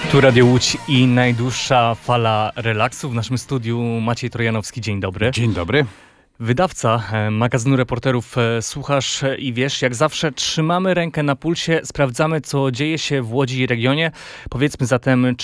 Tu Radio Łódź i najdłuższa fala relaksu. W naszym studiu Maciej Trojanowski. Dzień dobry. Dzień dobry. Wydawca magazynu Reporterów Słuchasz i Wiesz. Jak zawsze trzymamy rękę na pulsie, sprawdzamy, co dzieje się w Łodzi i regionie. Powiedzmy zatem,